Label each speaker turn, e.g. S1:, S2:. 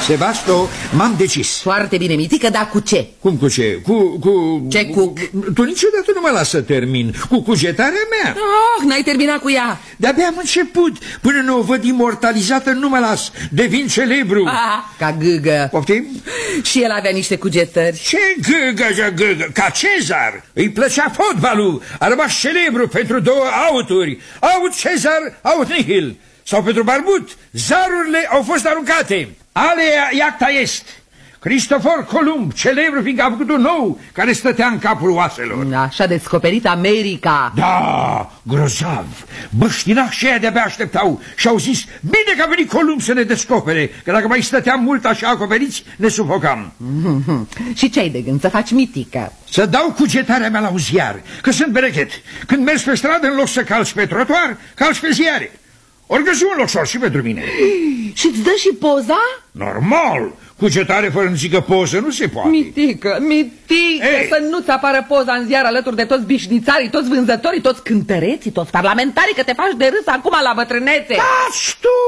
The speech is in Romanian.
S1: Sebasto, m-am decis.
S2: Foarte bine, Mitică, dar cu ce?
S1: Cum cu ce?
S2: Ce cu?
S1: Tu niciodată nu mă las să termin. Cu cugetarea mea.
S2: N-ai terminat cu ea.
S1: De-abia am început. Până nu o văd imortalizată, nu mă las. Devin celebru.
S2: Ca gâgă.
S1: Poftim?
S2: Și el avea niște cugetări.
S1: Ce gâgă? Ca Cezar. Îi plăcea fotbalul. A rămas celebru pentru 2 auturi. Aut Cezar, aut nihil. Sau pentru barbut. Zarurile au fost aruncate. Alea iacta est. Cristofor Columb, celebru fiindcă a făcut un nou care stătea în capul oaselor.
S2: Așa descoperit America.
S1: Da, grozav. Băștinașii aia de-abia așteptau și au zis, bine că a venit Columb să ne descopere, că dacă mai stăteam mult așa acoperiți, ne sufocam.
S2: Și ce ai de gând să faci, Mitică?
S1: Să dau cugetarea mea la un ziar, că sunt berechet. Când mergi pe stradă, în loc să calci pe trotuar, calci pe ziare. Ori găsi un loc și pentru mine.
S2: Și-ți dă și poza?
S1: Normal. Cugetare fără nicio poză nu se poate.
S2: Mitică, să nu-ți apară poza în ziar alături de toți bișnițarii, toți vânzătorii, toți cântăreții, toți parlamentarii, că te faci de râs acum la bătrânețe.
S1: Taci tu!